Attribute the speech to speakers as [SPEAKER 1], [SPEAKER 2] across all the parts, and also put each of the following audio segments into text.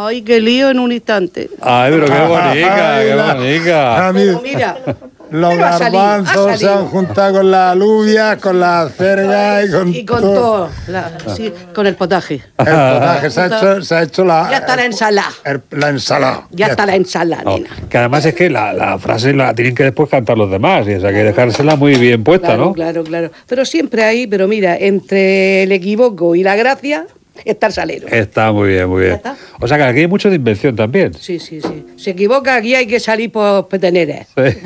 [SPEAKER 1] ¡Ay, qué lío en un instante!
[SPEAKER 2] ¡Ay, pero qué bonita, qué bonita!
[SPEAKER 1] Pero mira,
[SPEAKER 3] los
[SPEAKER 1] pero ha
[SPEAKER 3] garbanzos
[SPEAKER 1] salido.
[SPEAKER 3] se han juntado con las alubias, con la acelga
[SPEAKER 1] Y con todo, sí, con el potaje.
[SPEAKER 3] El potaje se ha hecho la...
[SPEAKER 1] Ya está la ensalada.
[SPEAKER 3] La ensalada.
[SPEAKER 1] Ya está la ensalada,
[SPEAKER 2] No,
[SPEAKER 1] nena.
[SPEAKER 2] que además es que la frase la tienen que después cantar los demás, y o sea, que dejársela muy bien puesta,
[SPEAKER 1] Claro,
[SPEAKER 2] ¿no?
[SPEAKER 1] claro, claro. Pero siempre ahí, pero mira, entre el equivoco y la gracia, está el salero.
[SPEAKER 2] Está muy bien, muy bien.
[SPEAKER 1] Ya está.
[SPEAKER 2] O sea, que aquí hay mucho de invención también.
[SPEAKER 1] Sí, sí, sí. Se equivoca, aquí hay que salir por peteneres.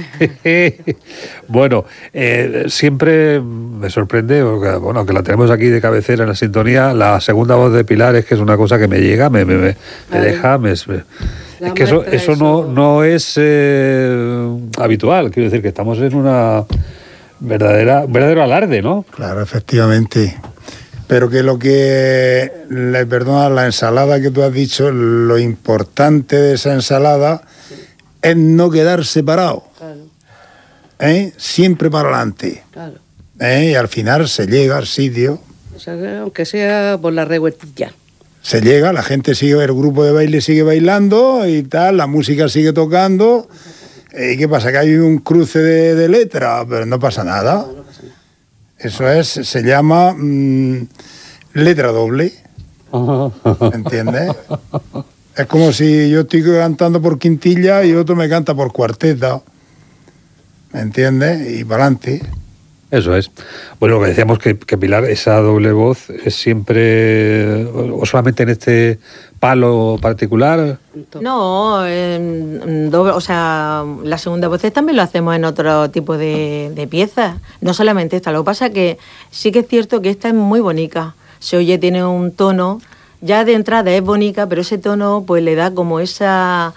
[SPEAKER 2] Bueno, siempre me sorprende, porque, bueno, que la tenemos aquí de cabecera en la sintonía, la segunda voz de Pilar es que es una cosa que me llega, me deja... es que eso no es habitual, quiero decir que estamos en una un verdadero alarde, ¿no?
[SPEAKER 3] Claro, efectivamente. Pero que perdona, la ensalada que tú has dicho, lo importante de esa ensalada es no quedar separado.
[SPEAKER 1] Claro.
[SPEAKER 3] Siempre para adelante.
[SPEAKER 1] Claro.
[SPEAKER 3] Y al final se llega al sitio.
[SPEAKER 1] O sea, que aunque sea por la revueltilla.
[SPEAKER 3] Se llega, la gente sigue, el grupo de baile sigue bailando y tal, la música sigue tocando. ¿Y qué pasa? Que hay un cruce de letras, pero no pasa nada.
[SPEAKER 1] No pasa nada.
[SPEAKER 3] Eso se llama letra doble. ¿Entiendes? Es como si yo estoy cantando por quintilla y otro me canta por cuarteta. ¿Me entiendes? Y para adelante.
[SPEAKER 2] Eso es. Bueno, lo que decíamos que Pilar, esa doble voz es siempre, o solamente en este palo particular.
[SPEAKER 4] No, o sea, las segundas voces también lo hacemos en otro tipo de piezas, no solamente esta. Lo que pasa es que sí que es cierto que esta es muy bonita. Se oye, tiene un tono, ya de entrada es bonita, pero ese tono pues le da como esa